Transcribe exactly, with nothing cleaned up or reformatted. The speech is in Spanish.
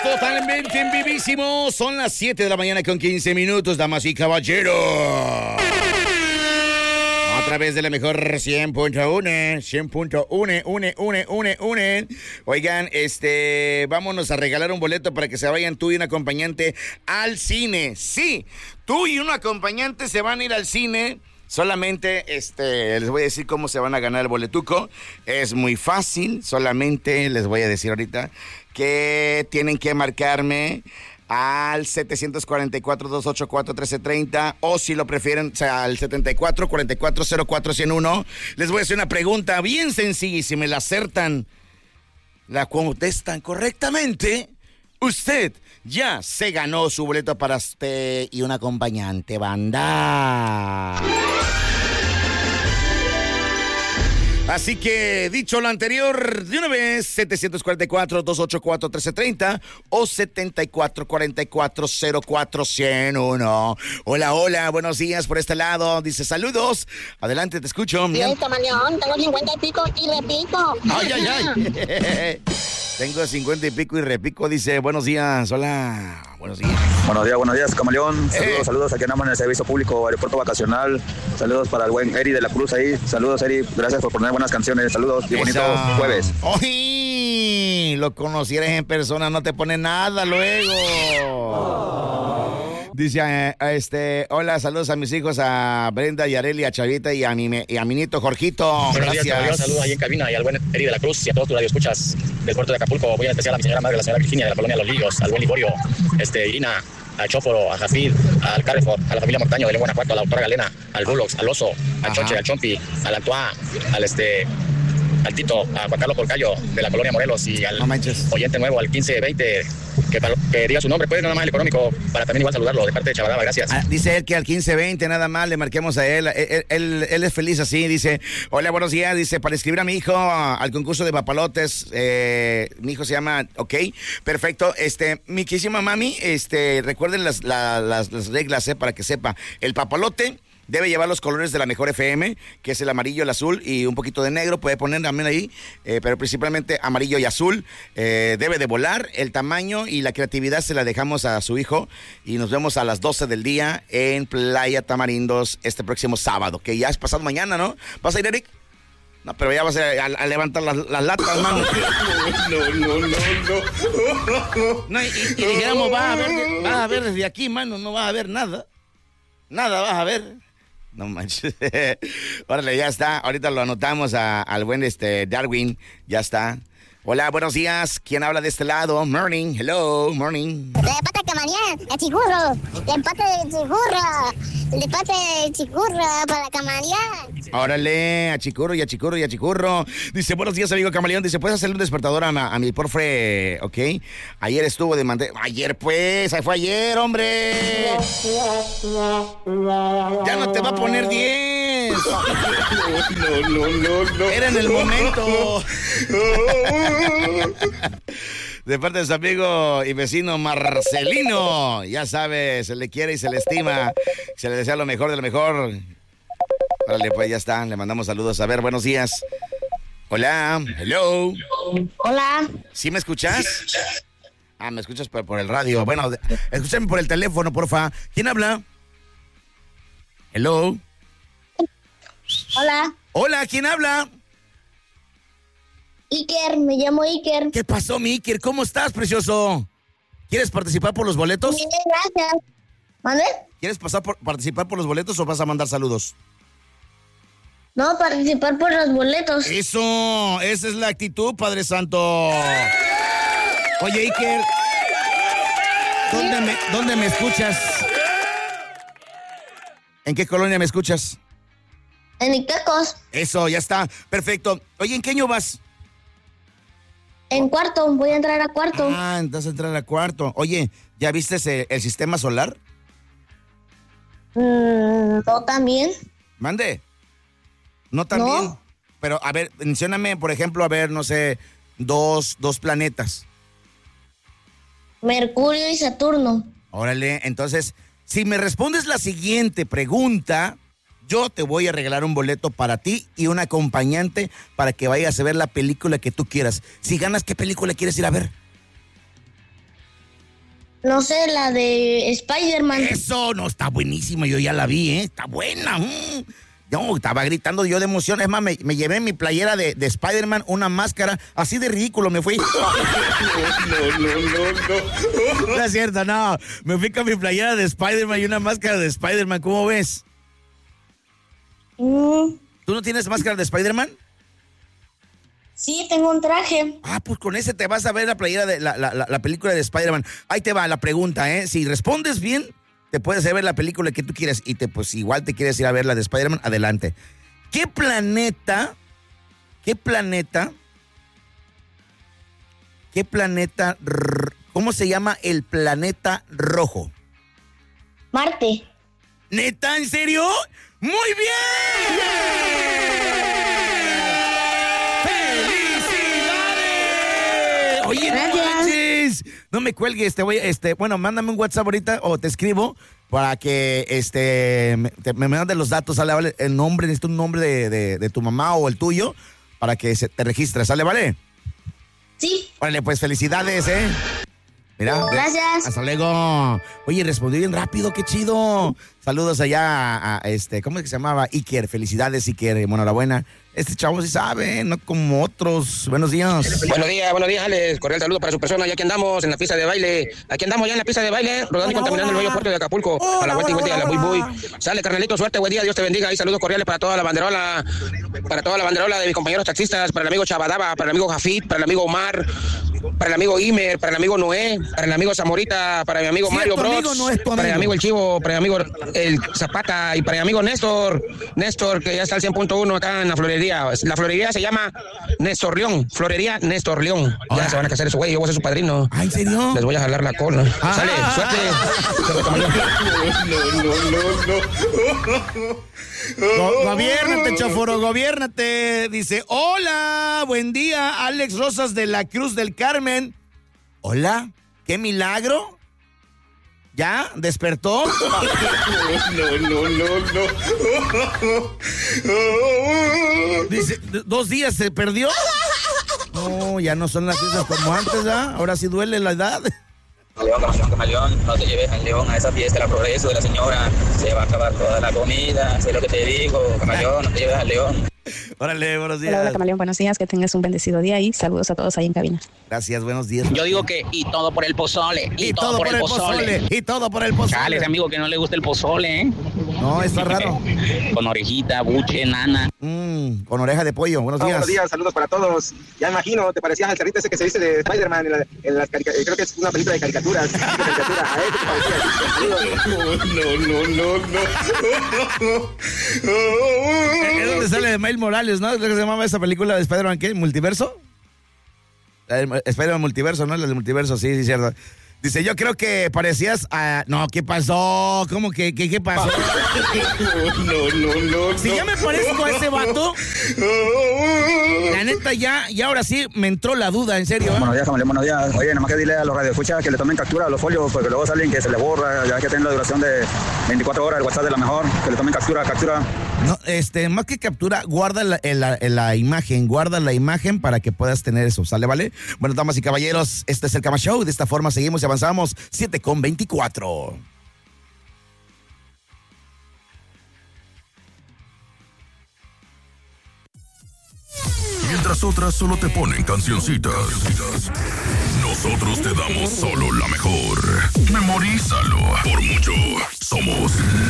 Totalmente en vivísimo. Son las siete de la mañana con quince minutos, damas y caballeros. A través de la mejor cien punto uno, cien punto uno, une, une, une, une. Oigan, este, vámonos a regalar un boleto para que se vayan tú y un acompañante al cine. Sí, tú y un acompañante se van a ir al cine. Solamente, este, les voy a decir cómo se van a ganar el boletuco. Es muy fácil, solamente les voy a decir ahorita que tienen que marcarme al setecientos cuarenta y cuatro, doscientos ochenta y cuatro, trece treinta o si lo prefieren, o sea, al setenta y cuatro, cuarenta y cuatro, cero cuatro, ciento uno. Les voy a hacer una pregunta bien sencilla y si me la acertan, la contestan correctamente, usted ya se ganó su boleto para usted y un acompañante, banda. Así que, dicho lo anterior, de una vez, setecientos cuarenta y cuatro, doscientos ochenta y cuatro, trece treinta o setenta y cuatro, cuarenta y cuatro, cero cuatro, ciento uno. Hola, hola, buenos días por este lado. Dice, saludos. Adelante, te escucho. Sí, camaleón, tengo cincuenta y pico y repito. Ay, ay, ay. Tengo cincuenta y pico y repico, dice, buenos días, hola, buenos días. Buenos días, buenos días, camaleón. Saludos, eh. saludos, aquí andamos en el servicio público, aeropuerto vacacional. Saludos para el buen Eri de la Cruz ahí. Saludos, Eri, gracias por poner buenas canciones. Saludos y bonitos Esa. jueves. ¡Ay! Lo conocieras en persona, no te pone nada luego. Oh. Dice, eh, este, hola, saludos a mis hijos, a Brenda y a Areli, a Chavita y a mi, y a mi nieto Jorgito. Buenos Gracias. días, caballero. Saludos ahí en cabina y al buen Eri de la Cruz y a todos tus radioescuchas del puerto de Acapulco. Voy a especial a mi señora madre, la señora Virginia de la colonia Los Lillos, al buen Liborio, este, Irina, a Chóforo, a Jafid, al Carrefour, a la familia Montaño de León, Guanajuato, a la doctora Galena, al Bullocks, al Oso, al Choche, al Chompi, al Antoine, al este... al Tito, a Juan Carlos Porcayo de la colonia Morelos y al no oyente nuevo, al quince veinte, que, que diga su nombre, pues nada más el económico, para también igual saludarlo de parte de Chavadaba, gracias. Ah, dice él que al quince veinte nada más le marquemos a él. Él, él, él es feliz así, dice, hola, buenos días, dice, para escribir a mi hijo al concurso de papalotes, eh, mi hijo se llama, ok, perfecto, este, mi querísima mami, este, recuerden las, la, las, las reglas, eh, para que sepa, el papalote debe llevar los colores de la mejor F M, que es el amarillo, el azul y un poquito de negro. Puede poner también ahí, eh, pero principalmente amarillo y azul. Eh, debe de volar. El tamaño y la creatividad se la dejamos a su hijo. Y nos vemos a las doce del día en Playa Tamarindos este próximo sábado, que ya es pasado mañana, ¿no? ¿Vas a ir, Eric? No, pero ya vas a, a, a levantar las, las latas, mano. No, no, no, no. No, y, y dijéramos, vas a ver, vas a ver desde aquí, mano, no vas a ver nada. Nada vas a ver. No manches. Órale, ya está. Ahorita lo anotamos a, al buen este Darwin. Ya está. Hola, buenos días. ¿Quién habla de este lado? Morning. Hello, morning. De pata que María, el chicurro. De pata de chicurro. De pata de chicurro para camaleón. Órale, a chicurro y a chicurro y a chicurro. Dice, buenos días, amigo camaleón. Dice, ¿puedes hacerle un despertador a, a mi porfre? Ok. Ayer estuvo de mante... Ayer, pues. Fue ayer, hombre. Ya no te va a poner diez. No, no, no, no. Era en el momento. De parte de su amigo y vecino Marcelino. Ya sabes, se le quiere y se le estima. Se le desea lo mejor de lo mejor. Órale, pues ya está. Le mandamos saludos. A ver, buenos días. Hola. Hello. Hola. ¿Sí me escuchas? Ah, me escuchas por, por el radio. Bueno, escúchame por el teléfono, porfa. ¿Quién habla? Hello. Hola. Hola, ¿quién habla? Iker, me llamo Iker. ¿Qué pasó, mi Iker? ¿Cómo estás, precioso? ¿Quieres participar por los boletos? Bien, gracias. ¿Vale? ¿Quieres pasar por, participar por los boletos o vas a mandar saludos? No, participar por los boletos. Eso, esa es la actitud, Padre Santo. Oye, Iker, ¿dónde me, ¿dónde me escuchas? ¿En qué colonia me escuchas? En Icacos. Eso, ya está, perfecto. Oye, ¿en qué año vas? En cuarto, voy a entrar a cuarto. Ah, entonces a entrar a cuarto. Oye, ¿ya viste el, el sistema solar? Mm, no, también. Mande. No también. No. Pero, a ver, mencióname, por ejemplo, a ver, no sé, dos, dos planetas. Mercurio y Saturno. Órale, entonces, si me respondes la siguiente pregunta, yo te voy a regalar un boleto para ti y un acompañante para que vayas a ver la película que tú quieras. Si ganas, ¿qué película quieres ir a ver? No sé, la de Spider-Man. Eso, no, está buenísima, yo ya la vi, ¿eh? Está buena. Mm. No, estaba gritando yo de emoción. Es más, me, me llevé mi playera de, de Spider-Man, una máscara, así de ridículo me fui. No, no, no, no. No es cierto, no. Me fui con mi playera de Spider-Man y una máscara de Spider-Man. ¿Cómo ves? Mm, ¿Tú no tienes máscara de Spider-Man? sí, tengo un traje. Ah, pues con ese te vas a ver la playera de la, la, la, la película de Spider-Man. Ahí te va la pregunta, ¿eh? Si respondes bien, te puedes ir a ver la película que tú quieras y te, pues igual te quieres ir a ver la de Spider-Man, adelante. ¿Qué planeta, qué planeta, qué planeta, cómo se llama el planeta rojo? Marte. ¿Neta? ¿En serio? ¡Muy bien! ¡Felicidades! Oye, no manches. No me cuelgues, te voy, este, bueno, mándame un WhatsApp ahorita o te escribo para que este me, te, me mandes los datos, sale, vale, el nombre, necesito un nombre de, de, de tu mamá o el tuyo para que se, te registres, ¿sale, vale? Sí. Órale, pues felicidades, ¿eh? Mira. Gracias. Hasta luego. Oye, respondí bien rápido, qué chido. Saludos allá a, a este, ¿cómo es que se llamaba? Iker, felicidades, Iker, bueno, enhorabuena. Este chavo sí sabe, no como otros. Buenos días. Buenos días, buenos días, Alex. Cordial saludo para su persona. Ya aquí andamos en la pista de baile. Aquí andamos ya en la pista de baile, rodando y contaminando el bello puerto de Acapulco. A la vuelta y vuelta y a la buy buy. Sale, carnalito, suerte, buen día, Dios te bendiga. Y saludos cordiales para toda la banderola, para toda la banderola de mis compañeros taxistas, para el amigo Chabadaba, para el amigo Jafit, para el amigo Omar, para el amigo Imer, para el amigo Noé, para el amigo Zamorita, para mi amigo Sí, Mario tu amigo Bros, no es tu para el amigo. amigo El Chivo, para el amigo El Zapata y para mi amigo Néstor. Néstor, que ya está al cien punto uno acá en la florería. La florería se llama Néstor León, Florería Néstor León. Ya Ah. se van a casar esos güey, yo voy a ser su padrino. Ah, ¿en serio? Les voy a jalar la cola. Ah. Sale, suerte. No, no, no, no. Go- gobiérnate, choforo, gobiérnate. Dice, hola, buen día, Alex Rosas de la Cruz del Carmen. Hola, qué milagro. ¿Ya? ¿Despertó? No, no, no, no. Dice, "D- dos días se perdió. No, ya no son las fiestas como antes, ¿ah? Ahora sí duele la edad. León, camaleón, camaleón, no te lleves al león a esa fiesta, la progreso de la señora, se va a acabar toda la comida, sé lo que te digo, camaleón, no te lleves al león. Órale, buenos días. Hola, hola, Camaleón, buenos días, que tengas un bendecido día y saludos a todos ahí en cabina. Gracias, buenos días. Yo digo que y todo por el pozole, y, Y todo, por el pozole. Y todo por el pozole. Chale, ese amigo que no le gusta el pozole, ¿eh? No, está raro. Con orejita, buche, nana. Mm, con oreja de pollo, buenos No, días. buenos días, saludos para todos. Ya imagino, te parecías al carrito ese que se dice de Spider-Man en, la- en las caricaturas. Creo que es una película de caricaturas. de caricatura. A él te parecías. Saludos. No, no, no, Es donde sale de Miles Morales, ¿no? ¿Es lo que se llamaba esa película de Spider-Man qué? ¿Multiverso? La de Spider-Man Multiverso, ¿no? La del Multiverso, sí, sí, cierto. Dice, yo creo que parecías a... No, ¿qué pasó? ¿Cómo que qué, qué pasó? no, no, no, no. Si ya me parezco a ese vato, la neta ya, y ahora sí me entró la duda, en serio. ¿eh? Buenos días, Camaleón, buenos días. Oye, nada más que dile a los radioescuchas que le tomen captura a los folios, porque luego salen que se les borra, ya que tienen la duración de veinticuatro horas, el WhatsApp de la mejor, que le tomen captura, captura. No, este, más que captura, guarda la, la, la imagen, guarda la imagen para que puedas tener eso, ¿sale, vale? Bueno, damas y caballeros, este es el Cama Show, de esta forma seguimos y avanzamos, siete con veinticuatro. Mientras otras solo te ponen cancioncitas, nosotros te damos solo la mejor. Memorízalo. Por mucho, somos